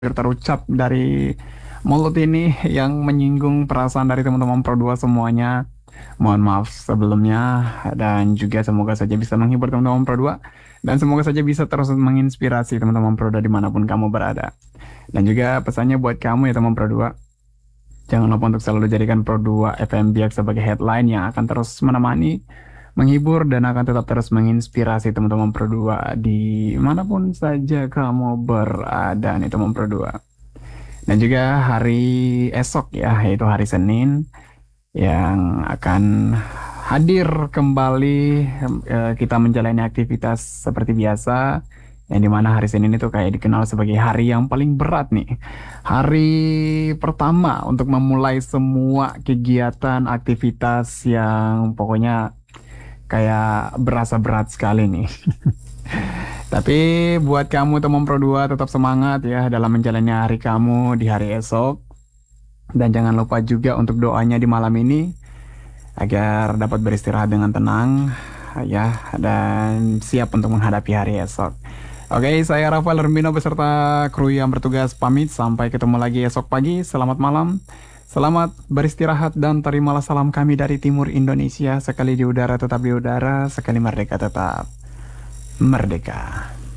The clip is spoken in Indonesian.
terucap dari mulut ini yang menyinggung perasaan dari teman-teman Pro 2 semuanya. Mohon maaf sebelumnya dan juga semoga saja bisa menghibur teman-teman Pro 2 dan semoga saja bisa terus menginspirasi teman-teman Pro 2 dimanapun kamu berada. Dan juga pesannya buat kamu ya teman Pro 2, jangan lupa untuk selalu jadikan Pro 2 FM Biak sebagai headline yang akan terus menemani, menghibur, dan akan tetap terus menginspirasi teman-teman Pro 2 dimanapun saja kamu berada nih teman Pro 2. Dan juga hari esok ya, yaitu hari Senin yang akan hadir kembali, kita menjalani aktivitas seperti biasa, yang dimana hari Senin itu kayak dikenal sebagai hari yang paling berat nih. Hari pertama untuk memulai semua kegiatan aktivitas yang pokoknya kayak berasa berat sekali nih. Tapi buat kamu teman Pro 2 tetap semangat ya dalam menjalani hari kamu di hari esok. Dan jangan lupa juga untuk doanya di malam ini agar dapat beristirahat dengan tenang ya dan siap untuk menghadapi hari esok. Oke, saya Rafael Hermino beserta kru yang bertugas pamit. Sampai ketemu lagi esok pagi. Selamat malam. Selamat beristirahat dan terimalah salam kami dari timur Indonesia. Sekali di udara tetap di udara, sekali merdeka tetap merdeka.